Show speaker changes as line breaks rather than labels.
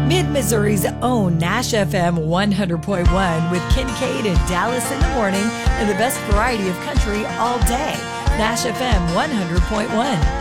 Mid-Missouri's own Nash FM 100.1 with Kincaid and Dallas in the morning and the best variety of country all day. Nash FM 100.1.